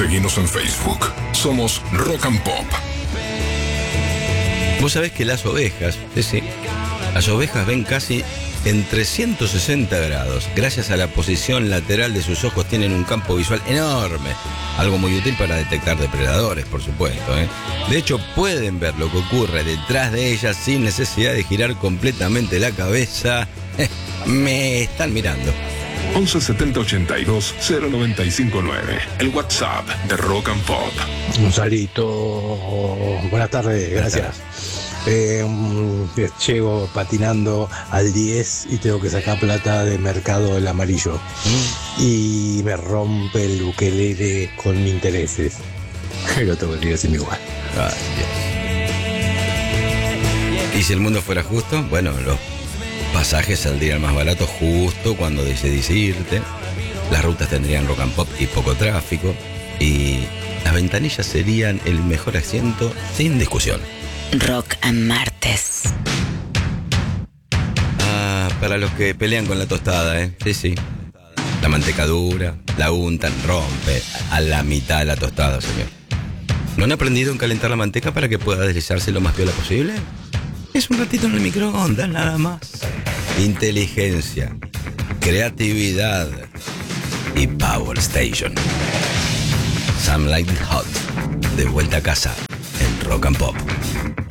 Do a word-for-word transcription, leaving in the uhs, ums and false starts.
Seguinos en Facebook. Somos Rock and Pop. Vos sabés que las ovejas, sí, sí, las ovejas ven casi en trescientos sesenta grados. Gracias a la posición lateral de sus ojos tienen un campo visual enorme. Algo muy útil para detectar depredadores, por supuesto, ¿eh? De hecho, pueden ver lo que ocurre detrás de ellas sin necesidad de girar completamente la cabeza. Me están mirando. once setenta ochenta y dos cero noventa y cinco nueve. El WhatsApp de Rock and Pop. Un salito. Buenas tardes, gracias. Eh, llego patinando al diez y tengo que sacar plata de Mercado del Amarillo. Mm. Y me rompe el ukelele con intereses. Pero tengo que ir sin igual. Ay, Dios. ¿Y si el mundo fuera justo? Bueno, los pasajes saldrían más baratos justo cuando decidís irte. Las rutas tendrían rock and pop y poco tráfico. Y las ventanillas serían el mejor asiento sin discusión. Rock and Martes. Ah, para los que pelean con la tostada, ¿eh? Sí, sí. La manteca dura, la untan, rompe a la mitad la tostada, señor. ¿No han aprendido en calentar la manteca para que pueda deslizarse lo más piola posible? Es un ratito en el microondas, nada más. Inteligencia, creatividad y Power Station. Some Like It Hot. De vuelta a casa en Rock and Pop.